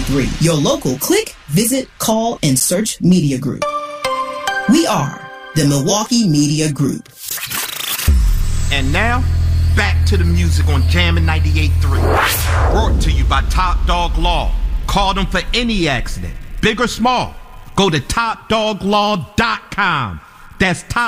98.3, your local click, visit, call, and search media group. We are the Milwaukee Media Group. And now, back to the music on Jammin' 98.3. Brought to you by Top Dog Law. Call them for any accident, big or small. Go to topdoglaw.com. That's Top